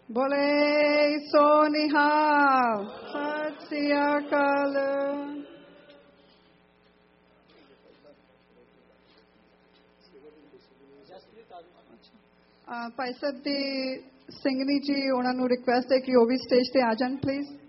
ਬੋਲੇ ਸੋ ਨਿਹਾਲ। ਸਤਿ ਸ੍ਰੀ ਅਕਾਲ। ਭਾਈ ਸਾਹਿਬ ਦੀ ਸਿੰਘਨੀ ਜੀ, ਉਹਨਾਂ ਨੂੰ ਰਿਕੁਐਸਟ ਹੈ ਕਿ ਉਹ ਵੀ ਸਟੇਜ ਤੇ ਆ ਜਾਣ ਪਲੀਜ਼।